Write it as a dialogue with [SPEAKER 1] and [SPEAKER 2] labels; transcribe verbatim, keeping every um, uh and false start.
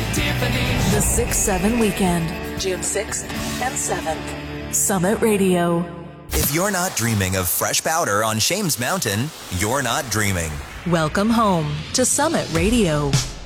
[SPEAKER 1] Tiffany's. The six seven weekend, June sixth and seventh. Summit Radio.
[SPEAKER 2] If you're not dreaming of fresh powder on Shames Mountain, you're not dreaming.
[SPEAKER 1] Welcome home to Summit Radio.